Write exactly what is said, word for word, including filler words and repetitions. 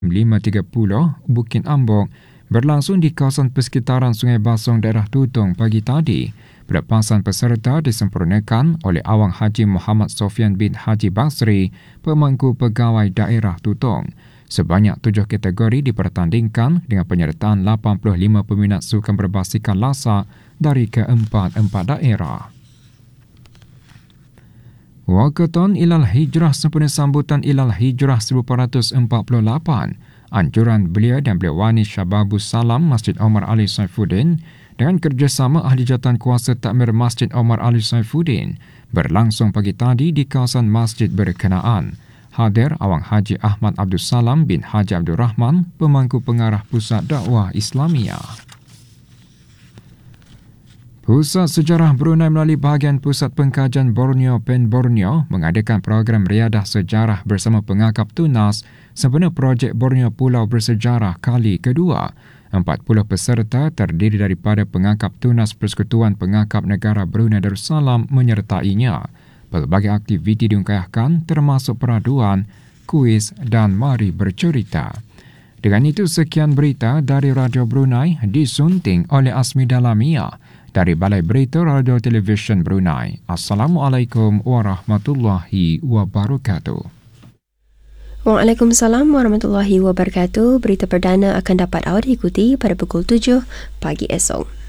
lima tiga puluh Bukit Ambok berlangsung di kawasan persekitaran Sungai Basong daerah Tutong pagi tadi. Pelepasan peserta disempurnakan oleh Awang Haji Muhammad Sofian bin Haji Basri, Pemangku Pegawai Daerah Tutong. Sebanyak tujuh kategori dipertandingkan dengan penyertaan lapan puluh lima peminat sukan berbasikal lasak dari keempat-empat daerah. Wakaton Ilal Hijrah sempena sambutan Ilal Hijrah seribu empat ratus empat puluh lapan, anjuran belia dan beliawani Syababus Salam Masjid Omar Ali Saifuddin dengan kerjasama Ahli Jawatan Kuasa Takmir Masjid Omar Ali Saifuddin berlangsung pagi tadi di kawasan masjid berkenaan. Hadir Awang Haji Ahmad Abdul Salam bin Haji Abdul Rahman, Pemangku Pengarah Pusat Dakwah Islamiyah. Pusat Sejarah Brunei melalui bahagian Pusat Pengkajian Borneo Pen Borneo mengadakan program riadah sejarah bersama pengakap tunas sempena projek Borneo Pulau Bersejarah kali kedua. empat puluh peserta terdiri daripada pengakap tunas Persekutuan Pengakap Negara Brunei Darussalam menyertainya. Pelbagai aktiviti diungkayahkan termasuk peraduan, kuis dan mari bercerita. Dengan itu, sekian berita dari Radio Brunei disunting oleh Asmida Lamia dari Balai Berita Radio Televisyen Brunei. Assalamualaikum warahmatullahi wabarakatuh. Waalaikumsalam warahmatullahi wabarakatuh. Berita perdana akan dapat awak ikuti pada pukul tujuh pagi esok.